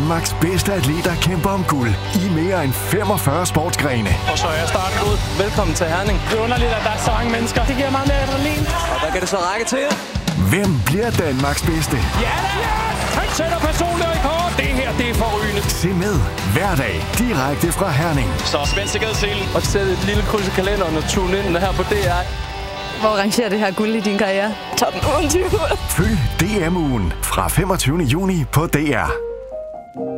Danmarks bedste atleter kæmper om guld i mere end 45 sportsgrene. Og så er starten ud. Velkommen til Herning. Det er underligt, at der er så mange mennesker. Det giver meget mere adrenalin. Og der kan det så række til. Hvem bliver Danmarks bedste? Ja da! Yes! Han sætter personlig rekord. Det her, det er forrygende. Se med hver dag direkte fra Herning. Så spænd sikkerhedsselen og sæt et lille kryds i kalenderen og tune ind her på DR. Hvor rangerer det her guld i din karriere? Top 28. Følg DM-ugen fra 25. juni på DR.